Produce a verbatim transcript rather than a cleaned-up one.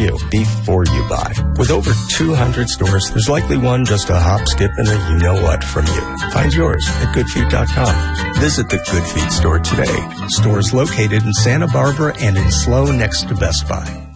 you before you buy. With over two hundred stores, there's likely one just a hop, skip, and a you-know-what from you. Find yours at good feet dot com. Visit the Good Feet store today. Stores located in Santa Barbara and in Slow next to Best Buy.